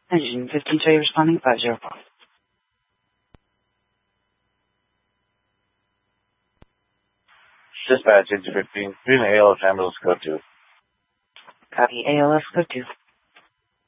Engine 15, show you responding 504. Dispatch, Engine 15, reading ALS ambulance code 2. Copy, ALS code 2.